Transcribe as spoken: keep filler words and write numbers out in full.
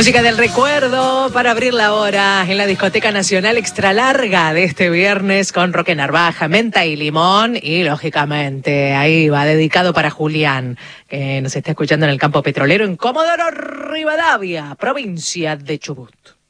Música del recuerdo para abrir la hora en la Discoteca Nacional Extra Larga de este viernes con Roque Narvaja, menta y limón y lógicamente ahí va dedicado para Julián, que nos está escuchando en el campo petrolero en Comodoro Rivadavia, provincia de Chubut.